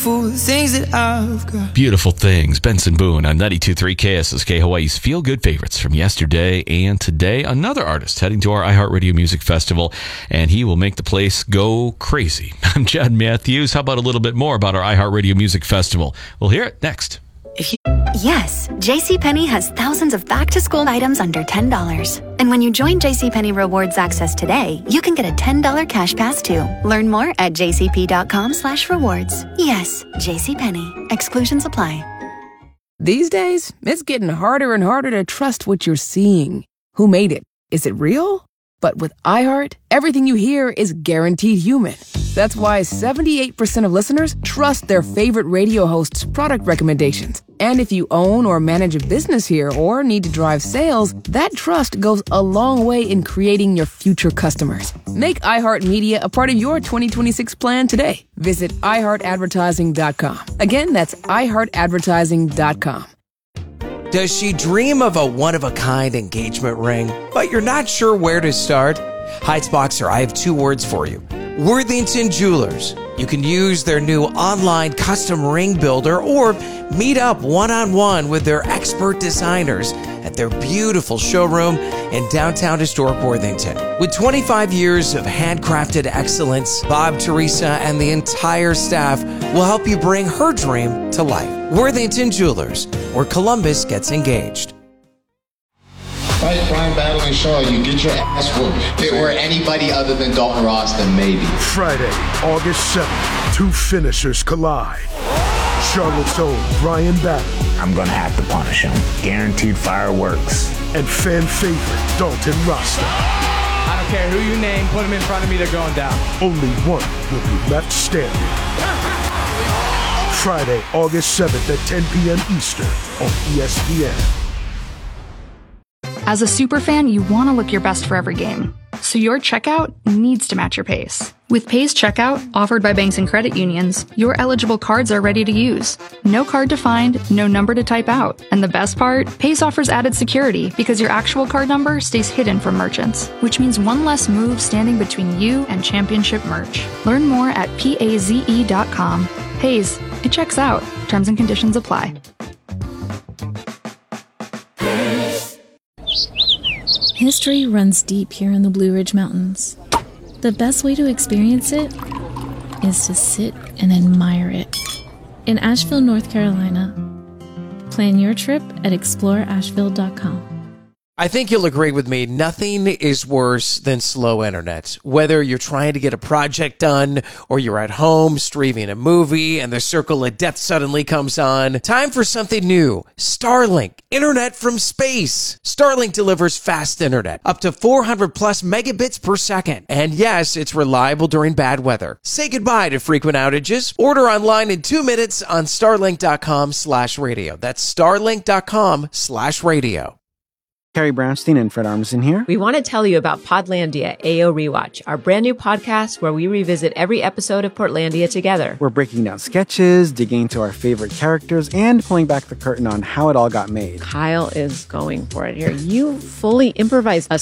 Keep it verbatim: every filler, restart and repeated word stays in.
beautiful things that I've got. Beautiful Things, Benson Boone on ninety-two point three K S S K, Hawaii's feel-good favorites from yesterday and today. Another artist heading to our iHeartRadio Music Festival, and he will make the place go crazy. I'm Chad Matthews. How about a little bit more about our iHeartRadio Music Festival? We'll hear it next. Yes, JCPenney has thousands of back-to-school items under ten dollars. And when you join JCPenney Rewards Access today, you can get a ten dollars cash pass too. Learn more at jcp.com slash rewards. Yes, JCPenney. Exclusions apply. These days, it's getting harder and harder to trust what you're seeing. Who made it? Is it real? But with iHeart, everything you hear is guaranteed human. That's why seventy-eight percent of listeners trust their favorite radio host's product recommendations. And if you own or manage a business here or need to drive sales, that trust goes a long way in creating your future customers. Make iHeartMedia a part of your twenty twenty-six plan today. Visit i heart advertising dot com. Again, that's i heart advertising dot com. Does she dream of a one-of-a-kind engagement ring, but you're not sure where to start? Heights Boxer, I have two words for you. Worthington Jewelers. You can use their new online custom ring builder or meet up one-on-one with their expert designers at their beautiful showroom in downtown historic Worthington. With twenty-five years of handcrafted excellence, Bob, Teresa, and the entire staff will help you bring her dream to life. Worthington Jewelers, where Columbus gets engaged. Fight crime, battling Shaw, you get your ass whooped. If it were anybody other than Dalton Ross, then maybe. Friday, August seventh, two finishers collide. Charlotte's own Brian Battle. I'm gonna have to punish him. Guaranteed fireworks. And fan favorite Dalton Rasta. I don't care who you name, put him in front of me, they're going down. Only one will be left standing. Friday, August seventh at ten p.m. Eastern on E S P N. As a superfan, you want to look your best for every game. So your checkout needs to match your pace. With Pace Checkout, offered by banks and credit unions, your eligible cards are ready to use. No card to find, no number to type out. And the best part? Pace offers added security because your actual card number stays hidden from merchants, which means one less move standing between you and championship merch. Learn more at paze dot com. Paze, it checks out. Terms and conditions apply. History runs deep here in the Blue Ridge Mountains. The best way to experience it is to sit and admire it. In Asheville, North Carolina, plan your trip at explore asheville dot com. I think you'll agree with me, nothing is worse than slow internet. Whether you're trying to get a project done or you're at home streaming a movie and the circle of death suddenly comes on, time for something new. Starlink, internet from space. Starlink delivers fast internet, up to four hundred plus megabits per second. And yes, it's reliable during bad weather. Say goodbye to frequent outages. Order online in two minutes on starlink.com slash radio. That's starlink.com slash radio. Carrie Brownstein and Fred Armisen here. We want to tell you about Podlandia A O Rewatch, our brand new podcast where we revisit every episode of Portlandia together. We're breaking down sketches, digging into our favorite characters, and pulling back the curtain on how it all got made. Kyle is going for it here. You fully improvised a